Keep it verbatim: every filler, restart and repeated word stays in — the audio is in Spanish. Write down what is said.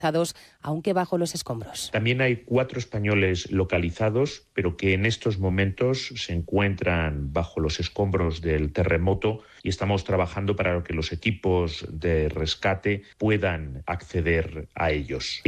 aunque bajo los escombros. También hay cuatro españoles localizados, pero que en estos momentos se encuentran bajo los escombros del terremoto y estamos trabajando para que los equipos de rescate puedan acceder a ellos.